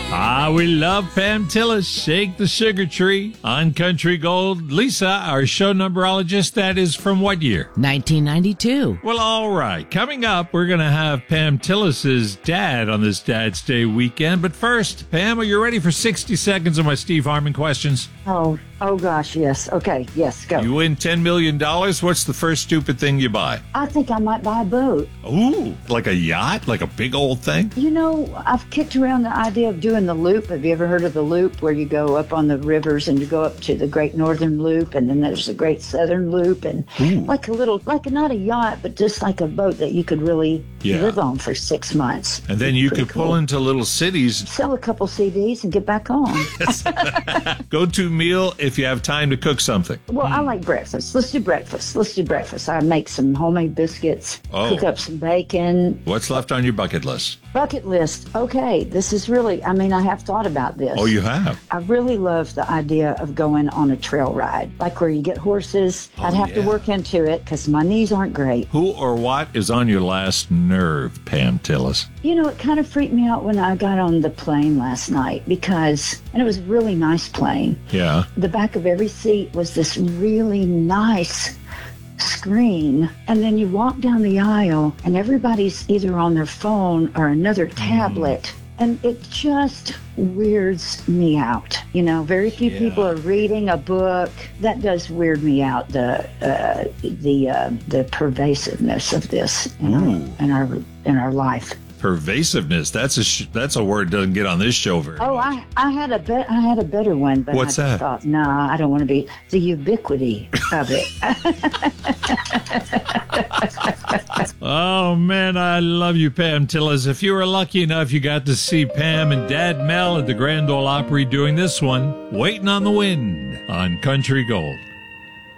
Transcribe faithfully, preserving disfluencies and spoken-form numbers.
Ah, we love Pam Tillis, Shake the Sugar Tree on Country Gold. Lisa, our show numberologist, that is from what year? nineteen ninety-two. Well, all right. Coming up, we're going to have Pam Tillis's dad on this Dad's Day weekend. But first, Pam, are you ready for sixty seconds of my Steve Harmon questions? Oh, oh gosh, yes. Okay, yes, go. You win ten million dollars. What's the first stupid thing you buy? I think I might buy a boat. Ooh, like a yacht? Like a big old thing? You know, I've kicked around the idea of doing the loop. Have you ever heard of the loop, where you go up on the rivers and you go up to the Great Northern Loop, and then there's the Great Southern Loop, and Ooh. like a little, like not a yacht, but just like a boat that you could really Yeah. live on for six months. And then you Pretty could cool. pull into little cities. Sell a couple C Ds and get back on. Go-to meal if you have time to cook something. Well, I like breakfast. Let's do breakfast. Let's do breakfast. I make some homemade biscuits, Oh. cook up some bacon. What's left on your bucket list? Bucket list. Okay, this is really, I mean, I have thought about this. Oh, you have? I really love the idea of going on a trail ride, like where you get horses. Oh, I'd have to yeah. work into it because my knees aren't great. Who or what is on your last nerve, Pam Tillis? You know, it kind of freaked me out when I got on the plane last night because, and it was a really nice plane. Yeah. The back of every seat was this really nice screen, and then you walk down the aisle and everybody's either on their phone or another tablet, and it just weirds me out. You know, very few Yeah. people are reading a book. That does weird me out, the uh, the uh, the pervasiveness of this in our, Ooh. in our in our life. Pervasiveness. That's a sh- that's a word that doesn't get on this show very Oh, much. I, I had a bet I had a better one, but What's I just that? thought, no, I don't want to be the ubiquity of it. Oh, man, I love you, Pam Tillis. If you were lucky enough, you got to see Pam and Dad Mel at the Grand Ole Opry doing this one, Waiting on the Wind on Country Gold.